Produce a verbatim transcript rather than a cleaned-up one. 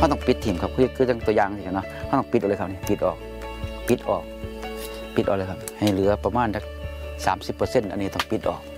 เขาต้องปิดถิ่มครับคือคือจังตัวอย่างสิเนาะเขาต้องปิดออกเลยครับนี่ปิดออกปิดออกปิดออกเลยครับให้เหลือประมาณสักสามสิบเปอร์เซ็นต์อันนี้ต้องปิดออก